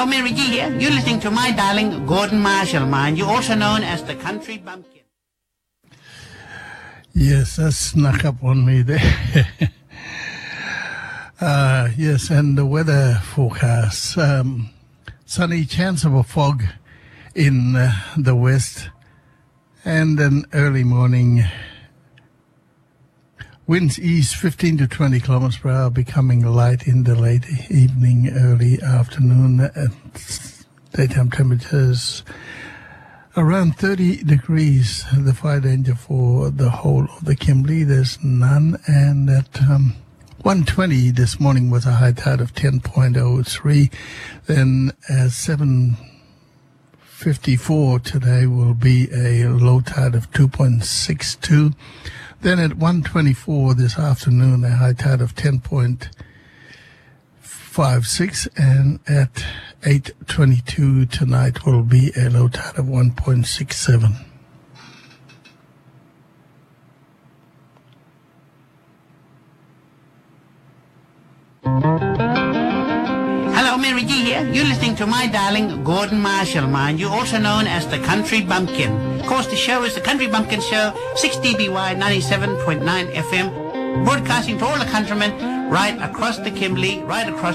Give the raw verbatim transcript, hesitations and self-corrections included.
Hello, Mary G here. You're listening to my darling Gordon Marshall, mind you, also known as the Country Bumpkin. Yes, that snuck up on me there. uh, yes, and the weather forecast. Um, sunny, chance of a fog in uh, the west, and an early morning. Winds east fifteen to twenty kilometers per hour, becoming light in the late evening, early afternoon. Uh, daytime temperatures around thirty degrees. The fire danger for the whole of the Kimberley, there's none. And at um, one twenty this morning was a high tide of ten point oh three. Then at seven fifty-four today will be a low tide of two point six two. Then at one twenty-four this afternoon, a high tide of ten point five six, and at eight twenty-two tonight will be a low tide of one point six seven. Hello, Mary G here. You're listening to my darling Gordon Marshall, mind you, also known as the Country Bumpkin. Of course, the show is the Country Bumpkin Show, six D B Y ninety-seven point nine F M, broadcasting to all the countrymen right across the Kimberley, right across